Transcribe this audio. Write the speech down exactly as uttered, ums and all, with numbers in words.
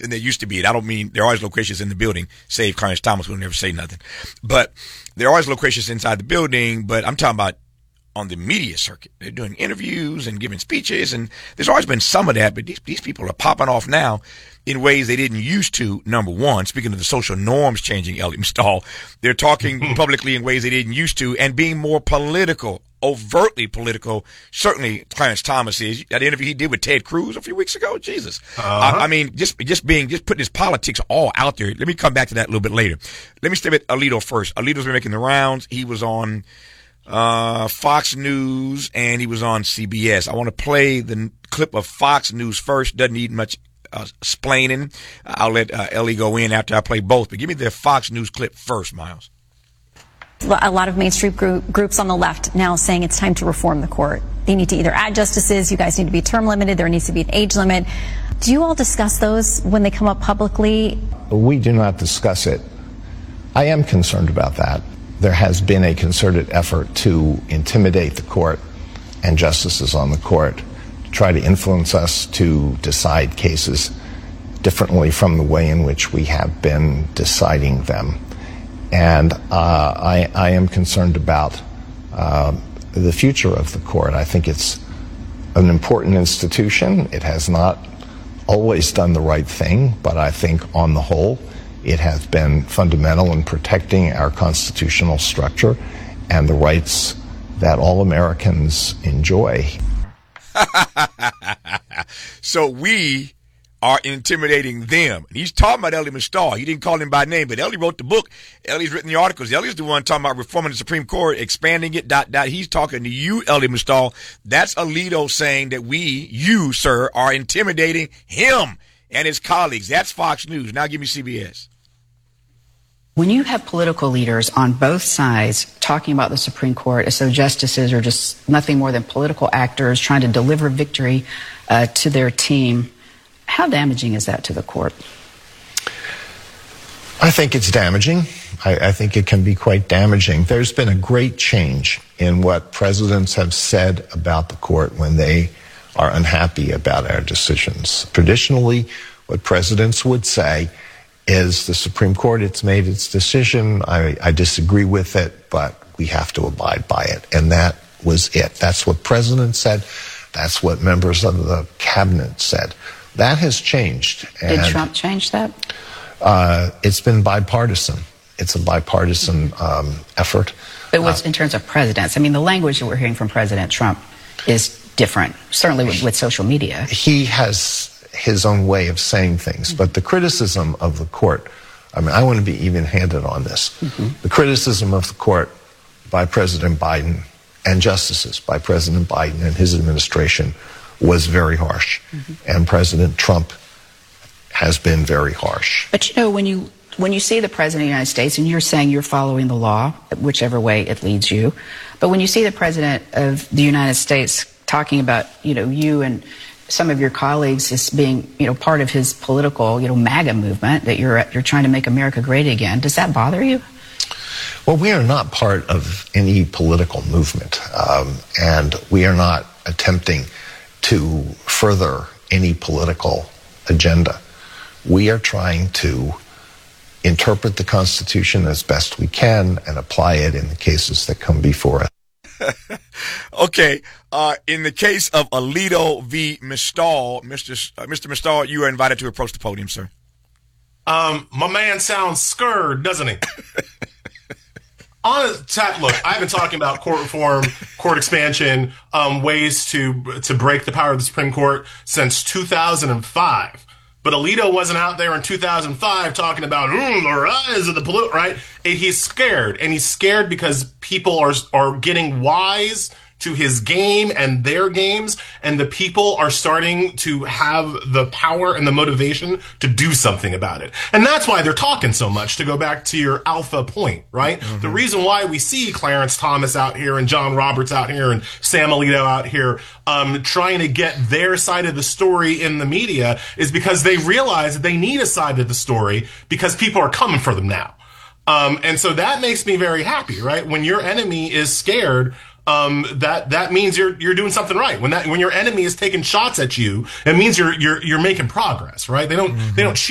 than there used to be. And I don't mean there are always loquacious in the building, save Clarence Thomas, who will never say nothing. But there are always loquacious inside the building, but I'm talking about on the media circuit. They're doing interviews and giving speeches, and there's always been some of that, but these, these people are popping off now in ways they didn't used to. Number one, speaking of the social norms changing, Elliot Mstall, they're talking publicly in ways they didn't used to and being more political, overtly political. Certainly Clarence Thomas is. That interview he did with Ted Cruz a few weeks ago, Jesus. Uh-huh. I, I mean, just just being, just putting his politics all out there. Let me come back to that a little bit later. Let me stay with Alito first. Alito's been making the rounds. He was on uh Fox News and he was on C B S. I want to play the n- clip of Fox News first. Doesn't need much uh, explaining. I'll let uh, Ellie go in after I play both, but give me the Fox News clip first, Miles. A lot of mainstream group, groups on the left now saying it's time to reform the court. They need to either add justices, you guys need to be term limited, there needs to be an age limit. Do you all discuss those when they come up publicly? We do not discuss it. I am concerned about that. There has been a concerted effort to intimidate the court and justices on the court, to try to influence us to decide cases differently from the way in which we have been deciding them. And uh, I, I am concerned about uh, the future of the court. I think it's an important institution. It has not always done the right thing, but I think on the whole, it has been fundamental in protecting our constitutional structure and the rights that all Americans enjoy. So we are intimidating them. And he's talking about Ellie Mstall. He didn't call him by name, but Ellie wrote the book. Ellie's written the articles. Ellie's the one talking about reforming the Supreme Court, expanding it, dot, dot. He's talking to you, Ellie Mstall. That's Alito saying that we, you, sir, are intimidating him and his colleagues. That's Fox News. Now give me C B S. When you have political leaders on both sides talking about the Supreme Court as though justices are just nothing more than political actors trying to deliver victory uh, to their team, how damaging is that to the court? I think it's damaging. I, I think it can be quite damaging. There's been a great change in what presidents have said about the court when they are unhappy about our decisions. Traditionally, what presidents would say is the Supreme Court, it's made its decision, I, I disagree with it, but we have to abide by it. And that was it. That's what presidents said. That's what members of the cabinet said. That has changed. Did and, Trump change that? Uh, it's been bipartisan. It's a bipartisan um, effort. But what's uh, in terms of presidents? I mean, the language that we're hearing from President Trump is different, certainly with, with social media. He has his own way of saying things, but the criticism of the court, I mean, I want to be even-handed on this. Mm-hmm. The criticism of the court by President Biden and justices by President Biden and his administration was very harsh. Mm-hmm. And President Trump has been very harsh. But you know, when you when you see the President of the United States, and you're saying you're following the law, whichever way it leads you, but when you see the President of the United States talking about, you know, you and some of your colleagues as being, you know, part of his political, you know, MAGA movement, that you're you're trying to make America great again. Does that bother you? Well, we are not part of any political movement, um, and we are not attempting to further any political agenda. We are trying to interpret the Constitution as best we can and apply it in the cases that come before us. Okay, uh, in the case of Alito v. Mstall, Mister S- uh, Mister Mstall, you are invited to approach the podium, sir. Um, my man sounds scared, doesn't he? On tap, look, I've been talking about court reform, court expansion, um, ways to to break the power of the Supreme Court since two thousand five. But Alito wasn't out there in two thousand five talking about mm, the rise of the pollute, right? And he's scared, and he's scared because people are are getting wise to his game and their games, and the people are starting to have the power and the motivation to do something about it. And that's why they're talking so much, to go back to your alpha point, right? Mm-hmm. The reason why we see Clarence Thomas out here and John Roberts out here and Sam Alito out here um, trying to get their side of the story in the media is because they realize that they need a side of the story because people are coming for them now. Um, and so that makes me very happy, right? When your enemy is scared, Um, that, that means you're, you're doing something right. When that, when your enemy is taking shots at you, it means you're, you're, you're making progress, right? They don't, mm-hmm. they don't shoot